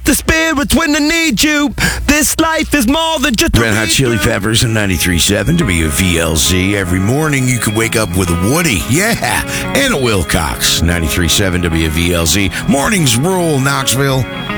the spirits when I need you. This life is more than just a Red Hot Chili Peppers and 93.7 WVLZ. Every morning you can wake up with a Woody, and a Wilcox. 93.7 WVLZ. Mornings rule, Knoxville.